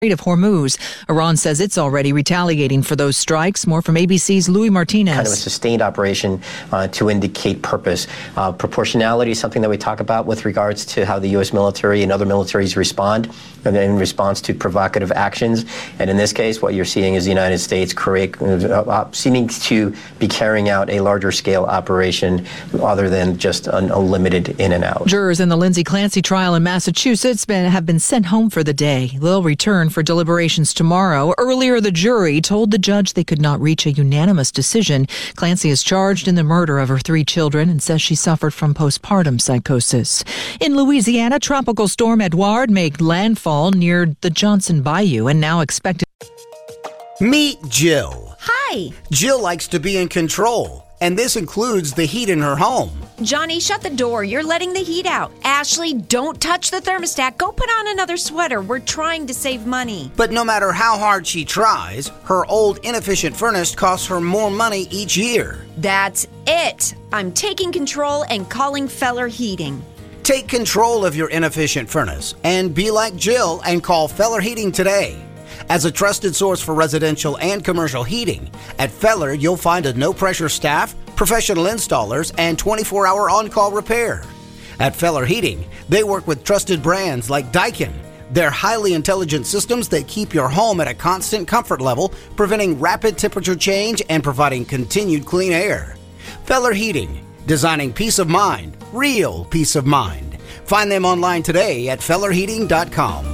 of Hormuz. Iran says it's already retaliating for those strikes. More from ABC's Louis Martinez. Kind of a sustained operation to indicate purpose. Proportionality is something that we talk about with regards to how the U.S. military and other militaries respond in response to provocative actions. And in this case, what you're seeing is the United States seeming to be carrying out a larger scale operation other than just a limited in and out. Jurors in the Lindsay Clancy trial in Massachusetts have been sent home for the day. They'll return for deliberations tomorrow. Earlier, the jury told the judge they could not reach a unanimous decision. Clancy is charged in the murder of her 3 children and says she suffered from postpartum psychosis. In Louisiana, Tropical Storm Edouard made landfall near the Johnson Bayou and now expected. Meet Jill. Hi. Jill likes to be in control, and this includes the heat in her home. Johnny, shut the door. You're letting the heat out. Ashley, don't touch the thermostat. Go put on another sweater. We're trying to save money. But no matter how hard she tries, her old inefficient furnace costs her more money each year. That's it. I'm taking control and calling Feller Heating. Take control of your inefficient furnace and be like Jill and call Feller Heating today. As a trusted source for residential and commercial heating, at Feller you'll find a no-pressure staff, professional installers, and 24-hour on-call repair. At Feller Heating, they work with trusted brands like Daikin. They're highly intelligent systems that keep your home at a constant comfort level, preventing rapid temperature change and providing continued clean air. Feller Heating, designing peace of mind, real peace of mind. Find them online today at fellerheating.com.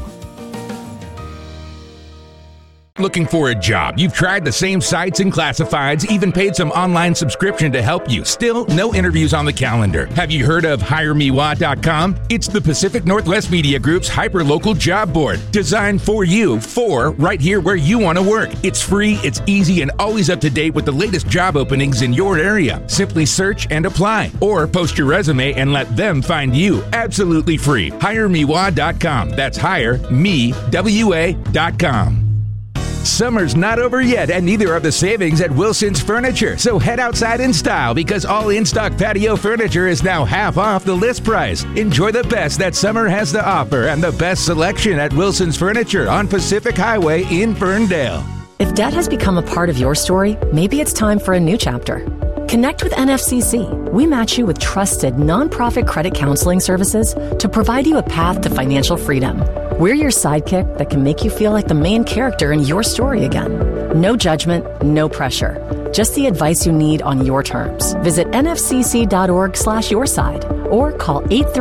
Looking for a job? You've tried the same sites and classifieds, even paid some online subscription to help you. Still, no interviews on the calendar. Have you heard of HireMeWa.com? It's the Pacific Northwest Media Group's hyper-local job board, designed for you, for right here where you want to work. It's free, it's easy, and always up to date with the latest job openings in your area. Simply search and apply, or post your resume and let them find you. Absolutely free. HireMeWa.com. That's HireMeWA.com. Summer's not over yet, and neither are the savings at Wilson's Furniture. So head outside in style, because all in-stock patio furniture is now half off the list price. Enjoy the best that summer has to offer and the best selection at Wilson's Furniture on Pacific Highway in Ferndale. If debt has become a part of your story, maybe it's time for a new chapter. Connect with NFCC. We match you with trusted nonprofit credit counseling services to provide you a path to financial freedom. We're your sidekick that can make you feel like the main character in your story again. No judgment, no pressure. Just the advice you need on your terms. Visit nfcc.org/yourside or call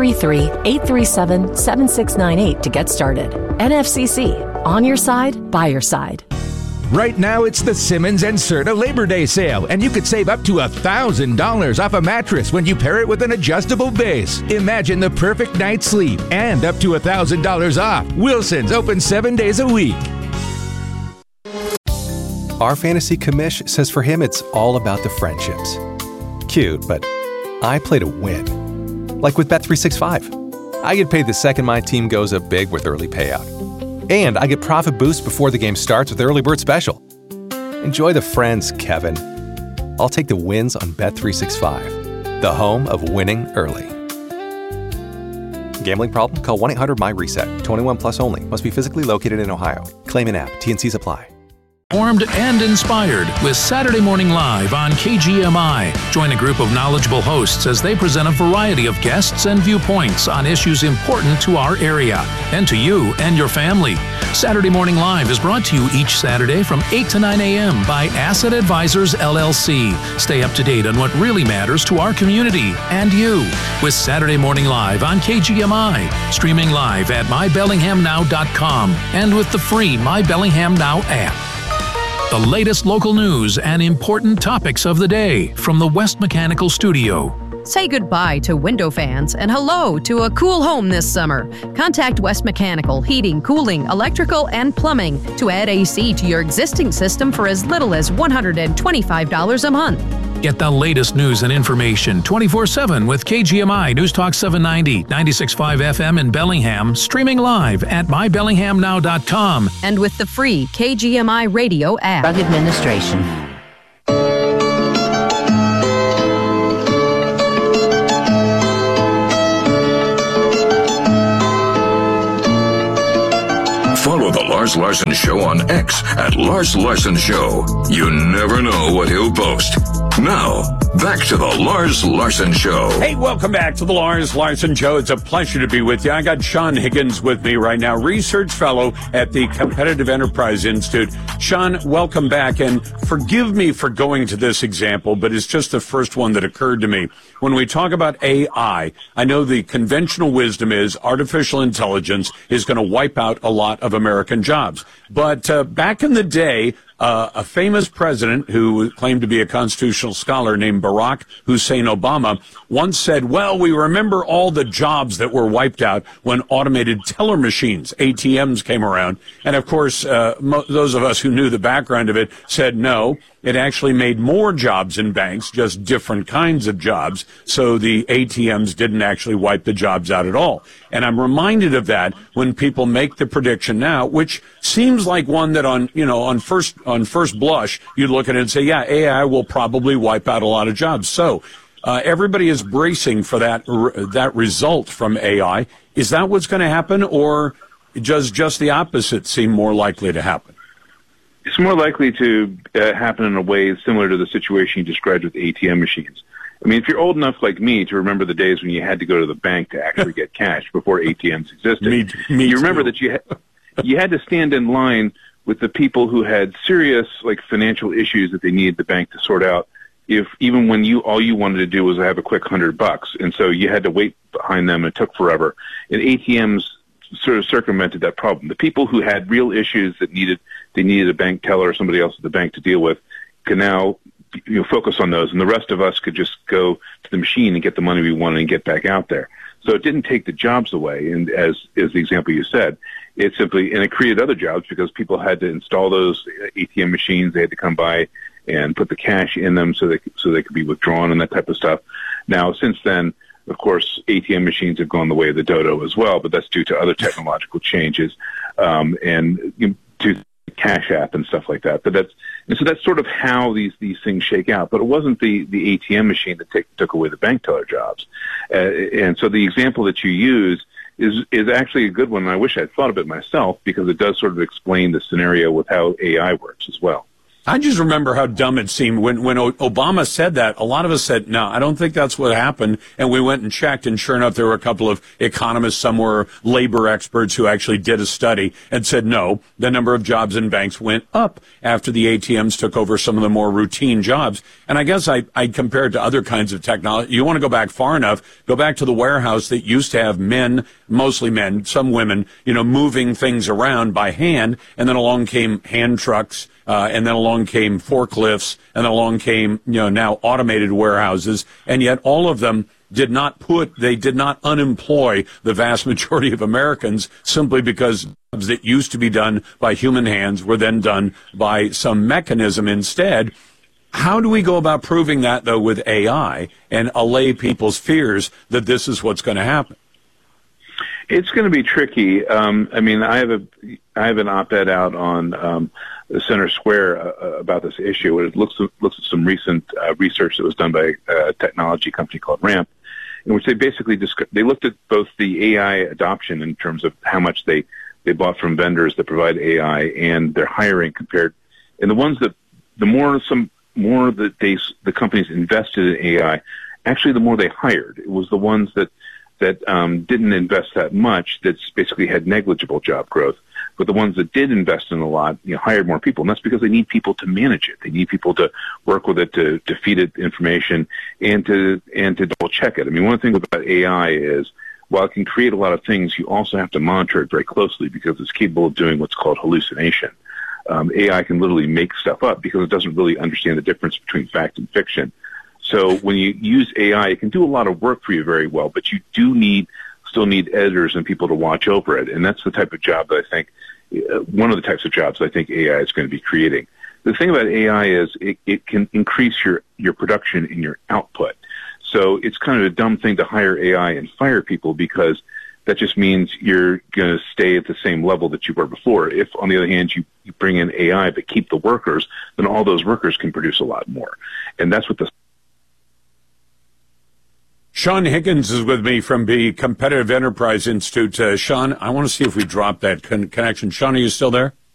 833-837-7698 to get started. NFCC, on your side, by your side. Right now, it's the Simmons and Serta Labor Day sale, and you could save up to $1,000 off a mattress when you pair it with an adjustable base. Imagine the perfect night's sleep and up to $1,000 off. Wilson's open 7 days a week. Our fantasy commish says for him it's all about the friendships. Cute, but I play to win. Like with Bet365. I get paid the second my team goes up big with early payout. And I get profit boost before the game starts with Early Bird Special. Enjoy the friends, Kevin. I'll take the wins on Bet365, the home of winning early. Gambling problem? Call 1-800-MY-RESET. 21 plus only. Must be physically located in Ohio. Claim an app. T&Cs apply. Informed and inspired with Saturday Morning Live on KGMI. Join a group of knowledgeable hosts as they present a variety of guests and viewpoints on issues important to our area and to you and your family. Saturday Morning Live is brought to you each Saturday from 8 to 9 a.m. by Asset Advisors, LLC. Stay up to date on what really matters to our community and you with Saturday Morning Live on KGMI. Streaming live at mybellinghamnow.com and with the free My Bellingham Now app. The latest local news and important topics of the day from the West Mechanical Studio. Say goodbye to window fans and hello to a cool home this summer. Contact West Mechanical Heating, Cooling, Electrical, and Plumbing to add AC to your existing system for as little as $125 a month. Get the latest news and information 24/7 with KGMI News Talk 790, 96.5 FM in Bellingham, streaming live at mybellinghamnow.com. And with the free KGMI radio app. Drug Administration. Follow the large Lars Larson Show on X at Lars Larson Show. You never know what he'll post. Now, back to the Lars Larson Show. Hey, welcome back to the Lars Larson Show. It's a pleasure to be with you. I got Sean Higgins with me right now, research fellow at the Competitive Enterprise Institute. Sean, welcome back, and forgive me for going to this example, but it's just the first one that occurred to me. When we talk about AI, I know the conventional wisdom is artificial intelligence is going to wipe out a lot of American jobs. But back in the day, a famous president who claimed to be a constitutional scholar named Barack Hussein Obama once said, well, we remember all the jobs that were wiped out when automated teller machines, ATMs, came around. And, of course, those of us who knew the background of it said no. It actually made more jobs in banks, just different kinds of jobs. So the ATMs didn't actually wipe the jobs out at all. And I'm reminded of that when people make the prediction now, which seems like one that on first blush, you'd look at it and say, yeah, AI will probably wipe out a lot of jobs. So everybody is bracing for that result from AI. Is that what's going to happen, or does just the opposite seem more likely to happen? It's more likely to happen in a way similar to the situation you described with ATM machines. I mean, if you're old enough like me to remember the days when you had to go to the bank to actually get cash before ATMs existed, you remember that you had to stand in line with the people who had serious financial issues that they needed the bank to sort out. If even when all you wanted to do was have a quick $100, and so you had to wait behind them, and it took forever. And ATMs sort of circumvented that problem. The people who had real issues that needed a bank teller or somebody else at the bank to deal with can now focus on those, and the rest of us could just go to the machine and get the money we wanted and get back out there. So it didn't take the jobs away, and as is the example you said, it created other jobs because people had to install those ATM machines. They had to come by and put the cash in them so they could be withdrawn and that type of stuff. Now, since then, of course, ATM machines have gone the way of the dodo as well, but that's due to other technological changes and to Cash App and stuff like that. So that's sort of how these things shake out. But it wasn't the ATM machine that took away the bank teller jobs. And so the example that you use is actually a good one. And I wish I'd thought of it myself because it does sort of explain the scenario with how AI works as well. I just remember how dumb it seemed when Obama said that. A lot of us said, no, I don't think that's what happened. And we went and checked, and sure enough, there were a couple of economists, some were labor experts who actually did a study and said, no, the number of jobs in banks went up after the ATMs took over some of the more routine jobs. And I guess I compare it to other kinds of technology. You want to go back far enough, go back to the warehouse that used to have men, mostly men, some women, moving things around by hand, and then along came hand trucks, and then along came forklifts, and then along came, now automated warehouses, and yet all of them did not unemploy the vast majority of Americans simply because jobs that used to be done by human hands were then done by some mechanism instead. How do we go about proving that, though, with AI and allay people's fears that this is what's going to happen? It's going to be tricky. I have an op-ed out on the Center Square about this issue. It looks at some recent research that was done by a technology company called Ramp, in which they basically they looked at both the AI adoption in terms of how much they bought from vendors that provide AI and their hiring compared, and the ones that the more that the companies invested in AI, actually the more they hired. It was the ones that didn't invest that much that basically had negligible job growth. But the ones that did invest in a lot, hired more people, and that's because they need people to manage it. They need people to work with it, to feed it information, and to double check it. I mean, one thing about AI is, while it can create a lot of things, you also have to monitor it very closely because it's capable of doing what's called hallucination. AI can literally make stuff up because it doesn't really understand the difference between fact and fiction. So when you use AI, it can do a lot of work for you very well, but you do still need editors and people to watch over it. And that's the type of job that I think, one of the types of jobs I think AI is going to be creating. The thing about AI is it can increase your production and your output. So it's kind of a dumb thing to hire AI and fire people because that just means you're going to stay at the same level that you were before. If, on the other hand, you bring in AI but keep the workers, then all those workers can produce a lot more. And that's what the Sean Higgins is with me from the Competitive Enterprise Institute. Sean, I want to see if we dropped that connection. Sean, are you still there?